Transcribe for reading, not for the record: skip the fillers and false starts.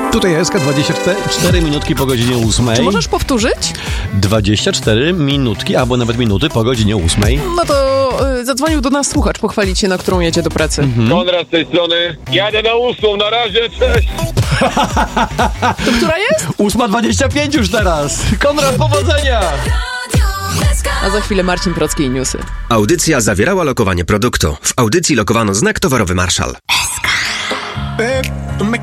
Tutaj SK 24 minutki po godzinie 8. Czy możesz powtórzyć? 24 minutki, albo nawet minuty po godzinie 8. No to zadzwonił do nas słuchacz pochwalić się, na którą jedzie do pracy. Konrad z tej strony. Jadę na 8, na razie, cześć! To która jest? 8:25 już teraz. Konrad, powodzenia! A za chwilę Marcin Procki i newsy. Audycja zawierała lokowanie produktu. W audycji lokowano znak towarowy Marszal.